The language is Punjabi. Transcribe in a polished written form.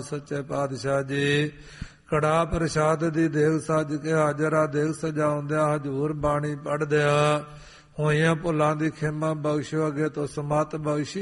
ਸੱਚੇ ਪਾਤਸ਼ਾਹ ਜੀ। ਕੜਾ ਪ੍ਰਸ਼ਾਦ ਦੀ ਦੇਗ ਸੱਜ ਕੇ ਹਾਜ਼ਰਾ ਦੇਗ ਸਜਾਉਂਦਿਆਂ ਹਜ਼ੂਰ ਬਾਣੀ ਪੜ੍ਹਦਿਆਂ ਹੋਈਆਂ ਭੁੱਲਾਂ ਦੀ ਖਿਮਾ ਬਖਸ਼ੋ, ਅੱਗੇ ਤੋਂ ਸਮਤ ਬਖਸ਼ੀ